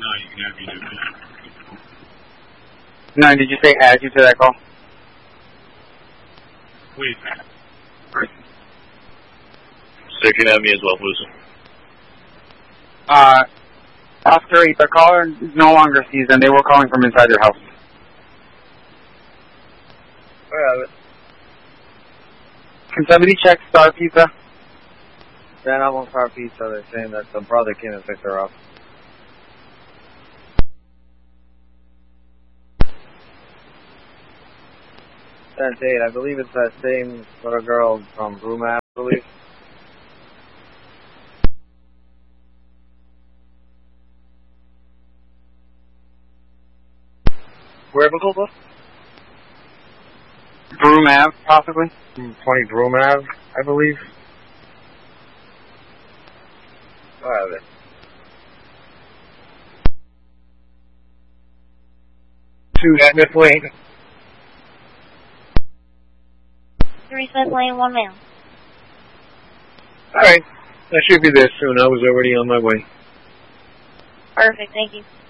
you can have your new. No, did you say add you to that call? Please. Sir, can you have me as well, please? Oscar 8, the caller no longer sees them. They were calling from inside their house. Where is it? Can somebody check Star Pizza? Then I'm on Star Pizza. They're saying that the brother came and picked her up. 10-8, I believe it's that same little girl from Brumap, I believe. Where was it? Broom Ave, possibly? 20 Broom Ave, I believe. Where is it? To Smith Lane. 3 Smith Lane, 1 male. Alright, I should be there soon. I was already on my way. Perfect, thank you.